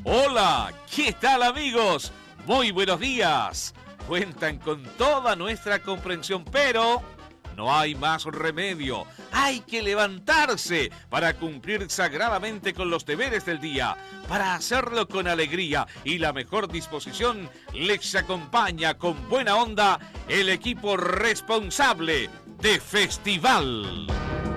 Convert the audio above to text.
Hola, ¿qué tal amigos? Muy buenos días. Cuentan con toda nuestra comprensión, pero no hay más remedio. Hay que levantarse para cumplir sagradamente con los deberes del día. Para hacerlo con alegría y la mejor disposición, les acompaña con buena onda el equipo responsable de Festival.